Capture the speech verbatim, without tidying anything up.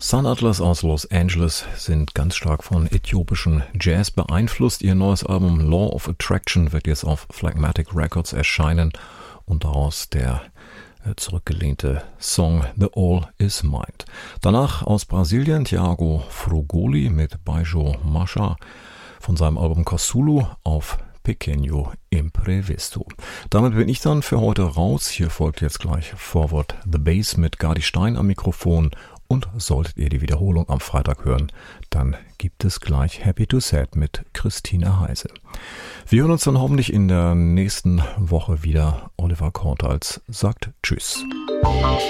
Sun Atlas aus Los Angeles sind ganz stark von äthiopischen Jazz beeinflusst. Ihr neues Album Law of Attraction wird jetzt auf Phlegmatic Records erscheinen und daraus der zurückgelehnte Song The All Is Mind. Danach aus Brasilien Thiago Frugoli mit Baijo Masha von seinem Album Kosulu auf Pequeno Imprevisto. Damit bin ich dann für heute raus. Hier folgt jetzt gleich Forward the Bass mit Gardi Stein am Mikrofon. Und solltet ihr die Wiederholung am Freitag hören, dann gibt es gleich Happy to Sad mit Christine Heise. Wir hören uns dann hoffentlich in der nächsten Woche wieder. Oliver Kortals sagt Tschüss.